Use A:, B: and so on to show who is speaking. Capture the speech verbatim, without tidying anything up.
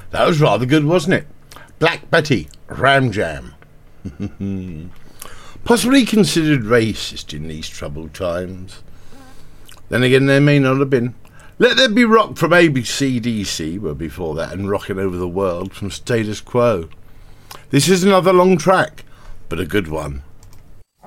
A: That was rather good, wasn't it? Black Betty, Ram Jam. Possibly considered racist in these troubled times. Then again, there may not have been. Let There Be Rock from A B C D C were before that, and Rockin' Over the World from Status Quo. This is another long track, but a good one.